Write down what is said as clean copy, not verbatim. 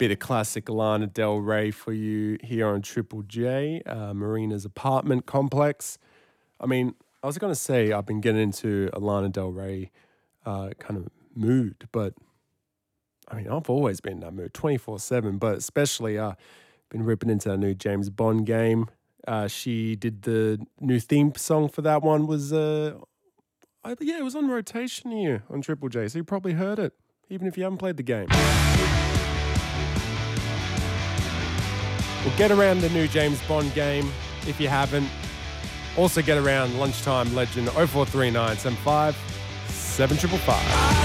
Bit of classic Lana Del Rey for you here on Triple J, Marina's apartment complex. I mean, I was going to say I've been getting into a Lana Del Rey kind of mood, but I mean, I've always been in that mood 24/7, but especially been ripping into that new James Bond game. She did the new theme song for that one was, it was on rotation here on Triple J, so you probably heard it, even if you haven't played the game. Well, get around the new James Bond game if you haven't. Also get around Lunchtime Legend 043975 7555.